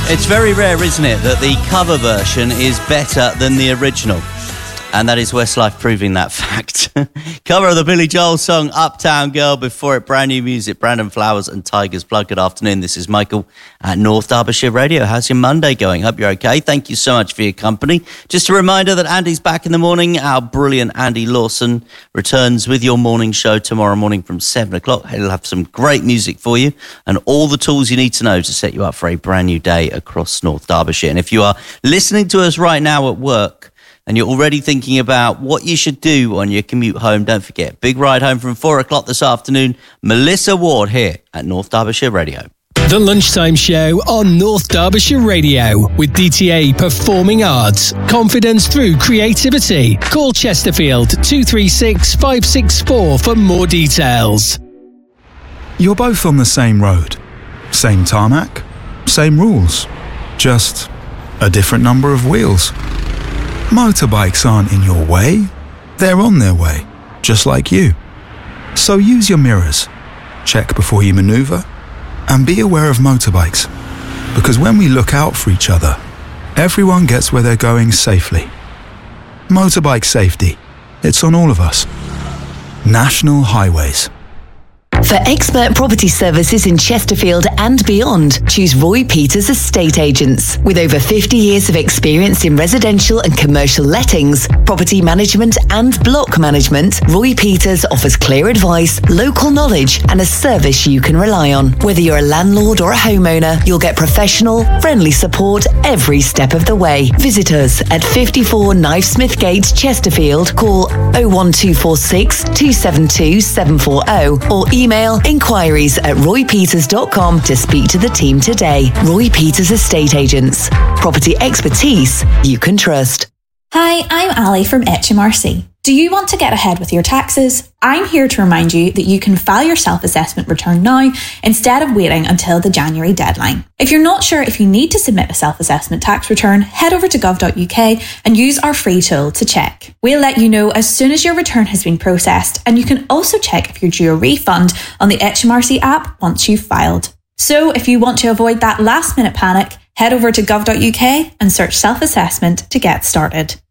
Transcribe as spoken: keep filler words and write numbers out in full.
It's very rare, isn't it, that the cover version is better than the original? And that is Westlife proving that fact. Cover of the Billy Joel song Uptown Girl. Before it, brand new music, Brandon Flowers and Tigers Blood. Good afternoon, this is Michael at North Derbyshire Radio. How's your Monday going? Hope you're okay. Thank you so much for your company. Just a reminder that Andy's back in the morning. Our brilliant Andy Lawson returns with your morning show tomorrow morning from seven o'clock. He'll have some great music for you and all the tools you need to know to set you up for a brand new day across North Derbyshire. And if you are listening to us right now at work, and you're already thinking about what you should do on your commute home, don't forget, big ride home from four o'clock this afternoon. Melissa Ward here at North Derbyshire Radio. The Lunchtime Show on North Derbyshire Radio with D T A Performing Arts. Confidence through creativity. Call Chesterfield two three six, five six four for more details. You're both on the same road. Same tarmac. Same rules. Just a different number of wheels. Motorbikes aren't in your way, they're on their way, just like you. So use your mirrors, check before you maneuver, and be aware of motorbikes. Because when we look out for each other, everyone gets where they're going safely. Motorbike safety, it's on all of us. National Highways. For expert property services in Chesterfield and beyond, choose Roy Peters Estate Agents. With over fifty years of experience in residential and commercial lettings, property management and block management, Roy Peters offers clear advice, local knowledge and a service you can rely on. Whether you're a landlord or a homeowner, you'll get professional, friendly support every step of the way. Visit us at fifty-four Knivesmith Gate, Chesterfield. Call oh one two four six, two seven two, seven four oh or email Email inquiries at roy peters dot com to speak to the team today. Roy Peters Estate Agents. Property expertise you can trust. Hi, I'm Ali from H M R C. Do you want to get ahead with your taxes? I'm here to remind you that you can file your self-assessment return now instead of waiting until the January deadline. If you're not sure if you need to submit a self-assessment tax return, head over to gov dot U K and use our free tool to check. We'll let you know as soon as your return has been processed, and you can also check if you're due a refund on the H M R C app once you've filed. So if you want to avoid that last minute panic, head over to gov dot U K and search self-assessment to get started.